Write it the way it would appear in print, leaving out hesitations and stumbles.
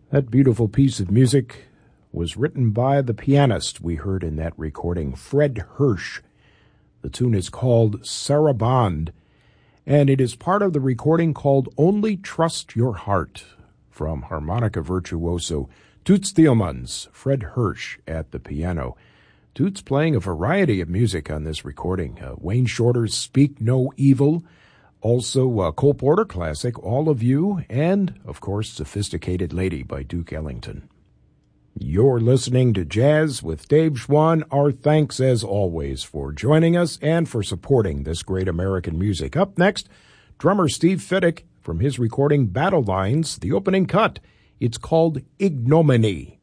That beautiful piece of music was written by the pianist we heard in that recording, Fred Hersch. The tune is called Sarabande, and it is part of the recording called Only Trust Your Heart from harmonica virtuoso Toots Thielemans, Fred Hersch at the piano. Toots playing a variety of music on this recording. Wayne Shorter's Speak No Evil, also Cole Porter classic, All of You, and, of course, Sophisticated Lady by Duke Ellington. You're listening to Jazz with Dave Schwann. Our thanks, as always, for joining us and for supporting this great American music. Up next, drummer Steve Fiddick from his recording Battle Lines, the opening cut. It's called Ignominy.